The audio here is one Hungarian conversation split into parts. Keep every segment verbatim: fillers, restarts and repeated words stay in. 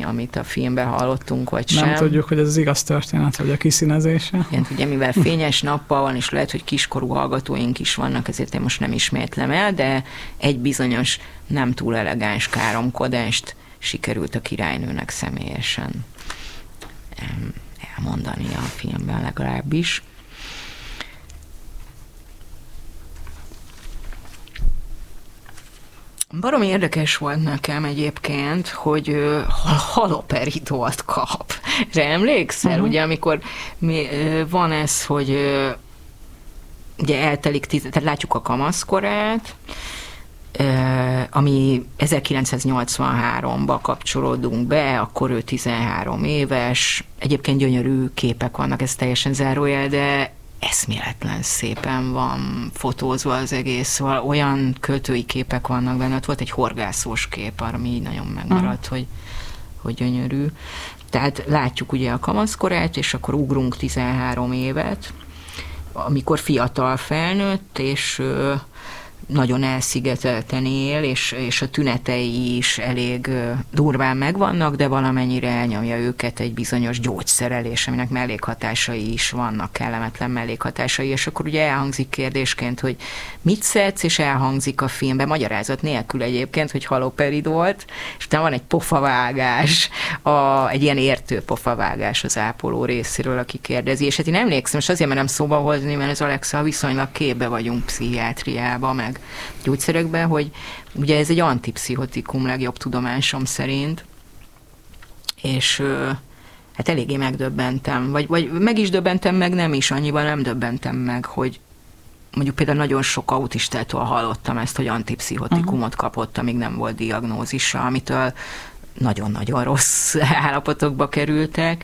amit a filmben hallottunk, vagy sem. Nem tudjuk, hogy ez az igaz történet, vagy a kiszínezése. Igen, ugye, mivel fényes nappal van, és lehet, hogy kiskorú hallgatóink is vannak, ezért én most nem ismétlem el, de egy bizonyos nem túl elegáns káromkodást sikerült a királynőnek személyesen elmondani a filmben legalábbis. Baromi érdekes volt nekem egyébként, hogy uh, haloperidolt kap. De emlékszel? Uh-huh. Ugye, amikor mi, uh, van ez, hogy uh, ugye eltelik, tíz, tehát látjuk a kamaszkorát, uh, ami ezerkilencszáznyolcvanháromba kapcsolódunk be, akkor ő tizenhárom éves, egyébként gyönyörű képek vannak, ez teljesen zárójel, de eszméletlen szépen van fotózva az egész, olyan költői képek vannak benne, ott volt egy horgászós kép, ami így nagyon megmaradt, uh. hogy, hogy gyönyörű. Tehát látjuk ugye a kamaszkorát, és akkor ugrunk tizenhárom évet, amikor fiatal felnőtt, és nagyon elszigetelten él, és, és a tünetei is elég durván megvannak, de valamennyire elnyomja őket egy bizonyos gyógyszerelés, aminek mellékhatásai is vannak, kellemetlen mellékhatásai, és akkor ugye elhangzik kérdésként, hogy mit szedsz, és elhangzik a filmben, magyarázat nélkül egyébként, hogy haloperidolt, és utána van egy pofavágás, a, egy ilyen értő pofavágás az ápoló részéről, aki kérdezi, és hát én emlékszem, és azért merem szóba hozni, mert az Alexa viszonylag képbe vagyunk pszichiátriában, meg gyógyszerekben, hogy ugye ez egy antipszichotikum legjobb tudomásom szerint, és hát eléggé megdöbbentem, vagy, vagy meg is döbbentem, meg nem is, annyiban nem döbbentem meg, hogy mondjuk például nagyon sok autistától hallottam ezt, hogy antipszichotikumot kapott, amíg nem volt diagnózisa, amitől nagyon-nagyon rossz állapotokba kerültek.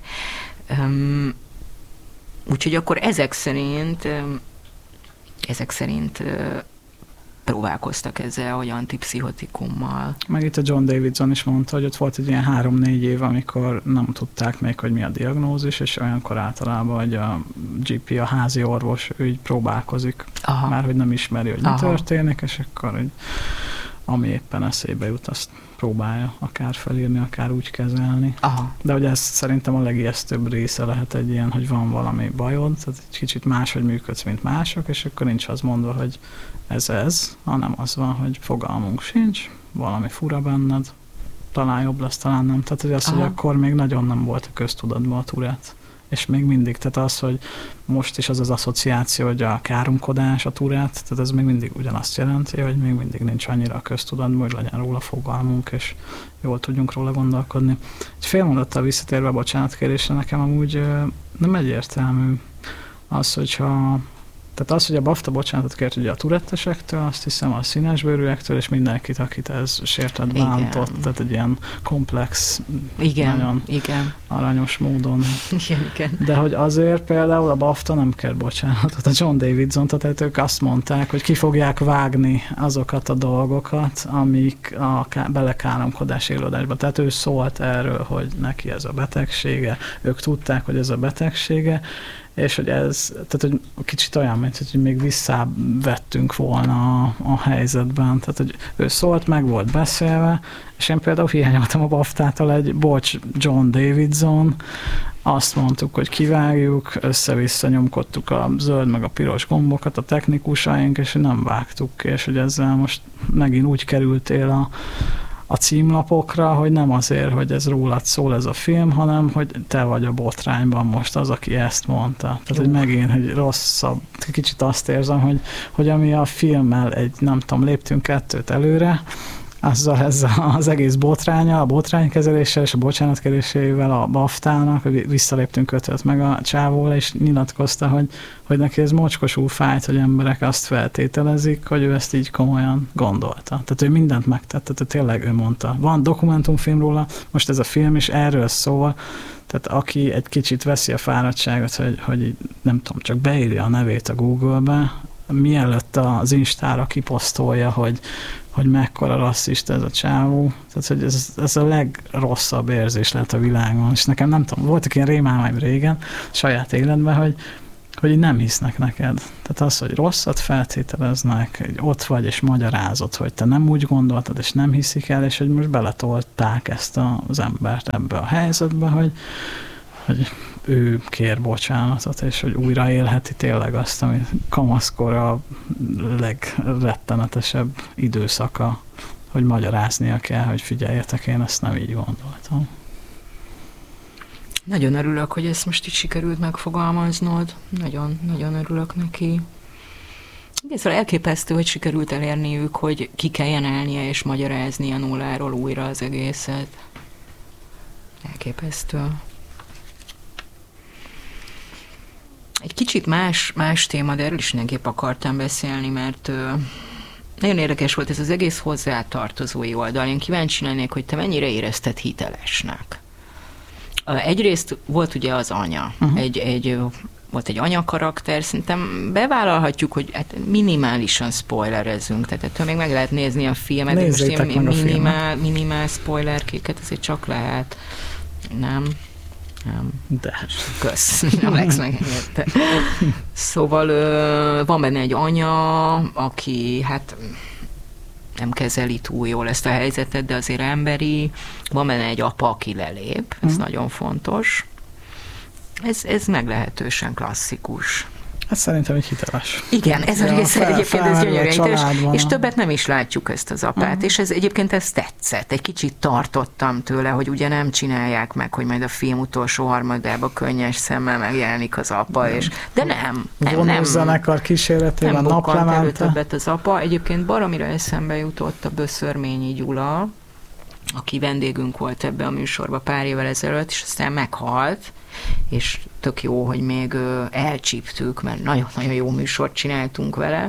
Um, úgyhogy akkor ezek szerint um, ezek szerint uh, próbálkoztak ezzel, hogy antipszichotikummal. Meg itt a John Davidson is mondta, hogy ott volt egy ilyen három-négy év, amikor nem tudták még, hogy mi a diagnózis, és olyankor általában, hogy a gé pé, a házi orvos, ő így próbálkozik, Aha. már hogy nem ismeri, hogy mi Aha. történik, és akkor hogy ami éppen eszébe jut, azt próbálja akár felírni, akár úgy kezelni. Aha. De hogy ez szerintem a legijesztőbb része lehet egy ilyen, hogy van valami bajod, tehát egy kicsit máshogy működsz, mint mások, és akkor nincs az mondva, hogy ez ez, hanem az van, hogy fogalmunk sincs, valami fura benned, talán jobb lesz, talán nem. Tehát hogy az, Aha. hogy akkor még nagyon nem volt a köztudatban a Tourette. És még mindig, tehát az, hogy most is az az asszociáció, hogy a káromkodás, a Tourette, tehát ez még mindig ugyanazt jelenti, hogy még mindig nincs annyira a köztudatban, hogy legyen róla fogalmunk, és jól tudjunk róla gondolkodni. Egy fél mondattal visszatérve a bocsánatkérésre, nekem amúgy nem egyértelmű az, hogyha Tehát az, hogy a BAFTA bocsánatot kért ugye a Tourette-esektől, azt hiszem a színesbőrűektől, és mindenkit, akit ez sértett, bántott, tehát egy ilyen komplex, igen, nagyon igen. aranyos módon. Igen, igen. De hogy azért például a BAFTA nem kért bocsánatot a John Davidson, tehát ők azt mondták, hogy ki fogják vágni azokat a dolgokat, amik a belekáromkodás élőadásban. Tehát ő szólt erről, hogy neki ez a betegsége, ők tudták, hogy ez a betegsége, és hogy ez, tehát hogy kicsit olyan, mint hogy még visszavettünk volna a, a helyzetben. Tehát, hogy ő szólt, meg volt beszélve, és én például hiányoltam a BAFTA-tól egy bocs John Davidson, azt mondtuk, hogy kivágjuk, össze-vissza nyomkodtuk a zöld meg a piros gombokat a technikusaink, és nem vágtuk, és hogy ezzel most megint úgy kerültél a a címlapokra, hogy nem azért, hogy ez rólad szól ez a film, hanem hogy te vagy a botrányban most az, aki ezt mondta. Tehát, hogy megint, hogy rosszabb, kicsit azt érzem, hogy, hogy ami a filmmel egy, nem tudom, léptünk kettőt előre, azzal ez az egész botránya, a botránykezeléssel és a bocsánatkerésével a BAFTA-nak, hogy visszaléptünk ötöt meg a csávóra, és nyilatkozta, hogy, hogy neki ez mocskosul fájt, hogy emberek azt feltételezik, hogy ő ezt így komolyan gondolta. Tehát ő mindent megtett, tehát tényleg ő mondta. Van dokumentumfilm róla, most ez a film is erről szól, tehát aki egy kicsit veszi a fáradtságot, hogy, hogy nem tudom, csak beírja a nevét a Google-be, mielőtt az Instára kiposztolja, hogy hogy mekkora rasszista ez a csávó. Tehát, hogy ez, ez a legrosszabb érzés lehet a világon. És nekem nem tudom, voltak ilyen rémálmaim régen, saját életben, hogy, hogy így nem hisznek neked. Tehát az, hogy rosszat feltételeznek, hogy ott vagy, és magyarázod, hogy te nem úgy gondoltad, és nem hiszik el, és hogy most beletolták ezt az embert ebbe a helyzetbe, hogy, hogy ő kér bocsánatot, és hogy újra élheti tényleg azt, ami kamaszkor a legrettenetesebb időszaka, hogy magyaráznia kell, hogy figyeljetek, én ezt nem így gondoltam. Nagyon örülök, hogy ezt most itt sikerült megfogalmaznod. Nagyon, nagyon örülök neki. Szóval elképesztő, hogy sikerült elérniük, hogy ki kelljen állnia és magyarázni a nulláról újra az egészet. Elképesztő. Egy kicsit más, más téma, de erről is mindenképp akartam beszélni, mert ö, nagyon érdekes volt ez az egész hozzátartozói oldal. Én kíváncsi lennék, hogy te mennyire érezted hitelesnek. Egyrészt volt ugye az anya, uh-huh. egy, egy, volt egy anya karakter, szerintem bevállalhatjuk, hogy hát minimálisan spoilerezünk, tehát ettől még meg lehet nézni a filmet, de most én minimál, minimál spoilerkéket azért csak lehet. Nem? Nem. De. Kösz. Alex megengedte. Szóval van benne egy anya, aki hát nem kezeli túl jól ezt a helyzetet, de azért emberi. Van benne egy apa, aki lelép, ez mm. nagyon fontos. Ez, ez meglehetősen klasszikus. Hát szerintem egy hiteles. Igen, ez a része fel, egyébként ez gyönyörűen hiteles, és többet nem is látjuk ezt az apát, uh-huh. és ez egyébként ez tetszett. Egy kicsit tartottam tőle, hogy ugye nem csinálják meg, hogy majd a film utolsó harmadában könnyes szemmel megjelenik az apa, és de nem. nem, nem zenekar kíséretében nem bukkant elő naplemente. Többet az apa. Egyébként baromira eszembe jutott a Böszörményi Gyula, aki vendégünk volt ebbe a műsorba pár évvel ezelőtt, és aztán meghalt, és tök jó, hogy még elcsíptük, mert nagyon-nagyon jó műsort csináltunk vele.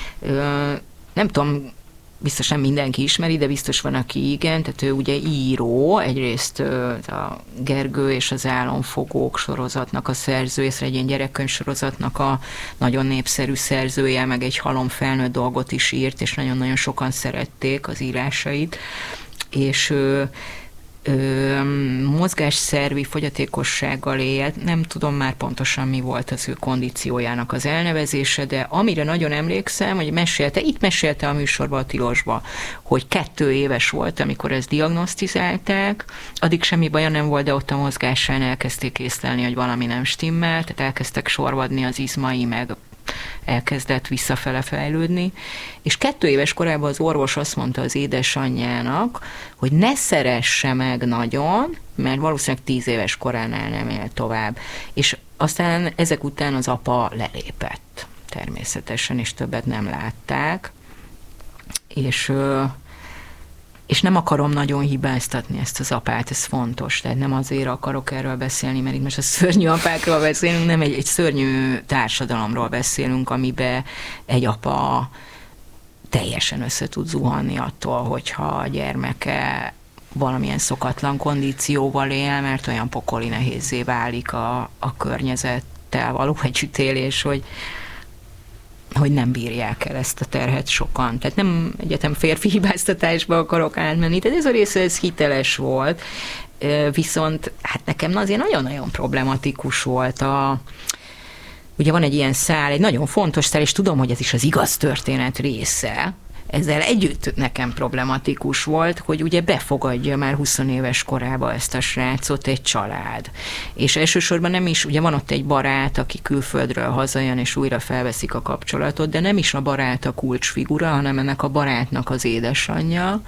Nem tudom, biztos nem mindenki ismeri, de biztos van, aki igen, tehát ő ugye író, egyrészt a Gergő és az Álomfogók sorozatnak a szerzője, ez egy ilyen gyerekkönyv sorozatnak a nagyon népszerű szerzője, meg egy halom felnőtt dolgot is írt, és nagyon-nagyon sokan szerették az írásait, és ö, ö, mozgásszervi fogyatékossággal élt, nem tudom már pontosan mi volt az ő kondíciójának az elnevezése, de amire nagyon emlékszem, hogy mesélte, itt mesélte a műsorban, a Tilosba, hogy kettő éves volt, amikor ezt diagnosztizálták, addig semmi baja nem volt, de ott a mozgásán elkezdték észlelni, hogy valami nem stimmel, tehát elkezdtek sorvadni az izmai, meg elkezdett visszafele fejlődni, és kettő éves korában az orvos azt mondta az édesanyjának, hogy ne szeresse meg nagyon, mert valószínűleg tíz éves koránál nem él tovább. És aztán ezek után az apa lelépett természetesen, és többet nem látták, és és nem akarom nagyon hibáztatni ezt az apát, ez fontos, tehát nem azért akarok erről beszélni, mert itt most a szörnyű apákról beszélünk, nem egy, egy szörnyű társadalomról beszélünk, amiben egy apa teljesen össze tud zuhanni attól, hogyha a gyermeke valamilyen szokatlan kondícióval él, mert olyan pokoli nehézzé válik a, a környezettel való együttélés, hogy hogy nem bírják el ezt a terhet sokan. Tehát nem egyetem férfi hibáztatásba akarok átmenni, tehát ez a része ez hiteles volt, viszont hát nekem azért nagyon-nagyon problematikus volt a ugye van egy ilyen szál, egy nagyon fontos szál, és tudom, hogy ez is az igaz történet része, ezzel együtt nekem problematikus volt, hogy ugye befogadja már húsz éves korába ezt a srácot egy család. És elsősorban nem is, ugye van ott egy barát, aki külföldről hazajön, és újra felveszik a kapcsolatot, de nem is a barát a kulcsfigura, hanem ennek a barátnak az édesanyja,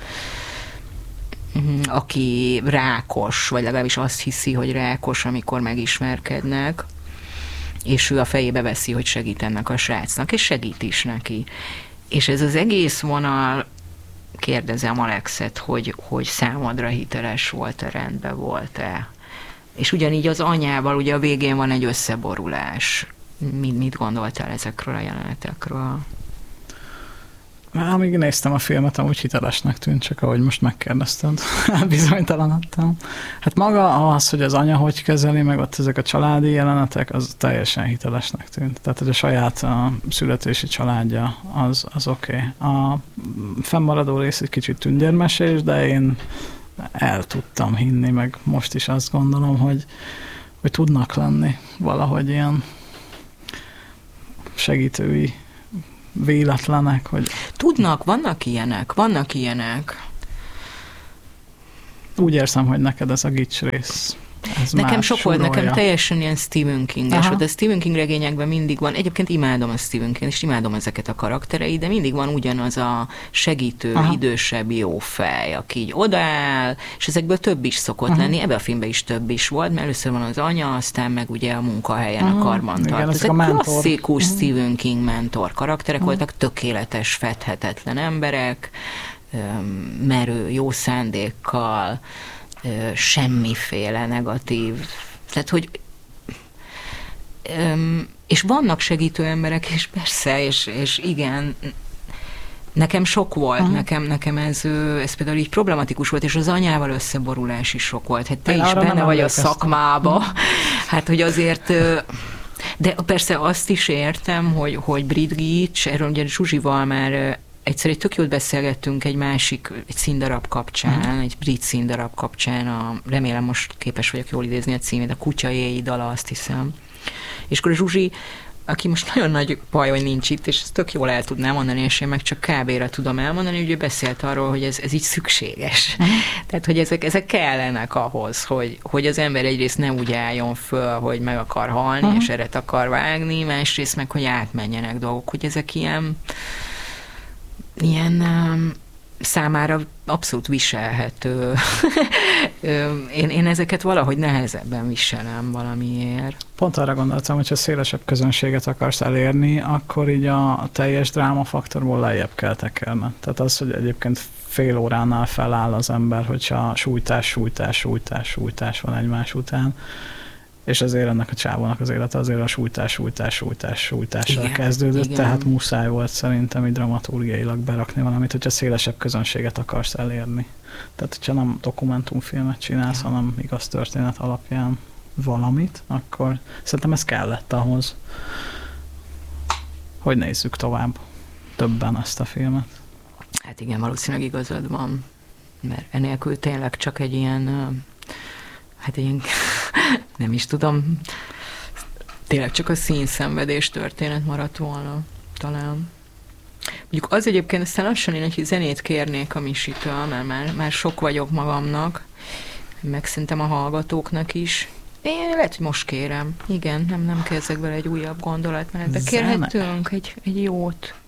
aki rákos, vagy legalábbis azt hiszi, hogy rákos, amikor megismerkednek, és ő a fejébe veszi, hogy segít ennek a srácnak, és segít is neki. És ez az egész vonal, kérdezem Alexet, hogy, hogy számodra hiteles volt-e, rendben volt-e. És ugyanígy az anyával, ugye a végén van egy összeborulás. Mit, mit gondoltál ezekről a jelenetekről? Amíg néztem a filmet, amúgy hitelesnek tűnt, csak ahogy most megkérdezted, bizonytalanodtam. Hát maga az, hogy az anya hogy kezeli, meg ott ezek a családi jelenetek, az teljesen hitelesnek tűnt. Tehát, hogy a saját a születési családja, az, az oké. Okay. A fennmaradó rész egy kicsit tündérmesés, de én el tudtam hinni, meg most is azt gondolom, hogy, hogy tudnak lenni valahogy ilyen segítői véletlenek, hogy... Tudnak, vannak ilyenek, vannak ilyenek. Úgy érzem, hogy neked ez a gics rész. Ez nekem sok volt, nekem teljesen ilyen Stephen King-es, de a Stephen King regényekben mindig van, egyébként imádom a Stephen King, és imádom ezeket a karaktereit, de mindig van ugyanaz a segítő, Aha. idősebb jó fej, aki így odaáll, és ezekből több is szokott Aha. lenni, ebben a filmben is több is volt, mert először van az anya, aztán meg ugye a munkahelyen Aha. a karbantartó. Ezek a klasszikus Aha. Stephen King mentor karakterek Aha. voltak, tökéletes, fedhetetlen emberek, merő, jó szándékkal, semmiféle negatív. Tehát, hogy és vannak segítő emberek, és persze, és, és igen, nekem sok volt, uh-huh. nekem, nekem ez, ez például így problematikus volt, és az anyával összeborulás is sok volt. Hát te Én is benne vagy a szakmába. Uh-huh. Hát, hogy azért... De persze azt is értem, hogy, hogy Brit Gics, erről ugye Zsuzsival már egyszer egy tök jót beszélgettünk egy másik, egy színdarab kapcsán, mm. egy brit színdarab kapcsán, a, remélem most képes vagyok jól idézni a címét, a Kutya éjjel dala, azt hiszem. És akkor a Zsuzsi, aki most nagyon nagy baj, hogy nincs itt, és ezt tök jól el tudnám mondani, és én meg csak kábéra tudom elmondani, hogy ő beszélt arról, hogy ez, ez így szükséges. Mm. Tehát, hogy ezek, ezek kellenek ahhoz, hogy, hogy az ember egyrészt ne úgy álljon föl, hogy meg akar halni, mm. és eret akar vágni, másrészt meg, hogy átmenjenek dolgok, hogy ezek ilyen ilyen um, számára abszolút viselhető. én, én ezeket valahogy nehezebben viselem valamiért. Pont arra gondoltam, hogy ha szélesebb közönséget akarsz elérni, akkor így a teljes drámafaktorból lejjebb kell tekerned. Tehát az, hogy egyébként fél óránál feláll az ember, hogyha sújtás, sújtás, sújtás, sújtás van egymás után, és azért ennek a csávónak az élete azért a sújtás, sújtás, sújtás, sújtással igen, kezdődött, igen. Tehát muszáj volt szerintem így dramaturgiailag berakni valamit, hogyha szélesebb közönséget akarsz elérni. Tehát, hogyha nem dokumentumfilmet csinálsz, ja. hanem igaz történet alapján valamit, akkor szerintem ez kellett ahhoz, hogy nézzük tovább többen ezt a filmet. Hát igen, valószínűleg igazad van, mert enélkül tényleg csak egy ilyen, hát egy ilyen nem is tudom, tényleg csak a színszenvedés történet maradt volna, talán. Mondjuk az egyébként, aztán lassan én egy zenét kérnék a Misitől, mert már, már sok vagyok magamnak, meg szerintem a hallgatóknak is. Én lehet, hogy most kérem. Igen, nem, nem kezdek bele egy újabb gondolatmenetbe. Kérhetünk egy, egy jót.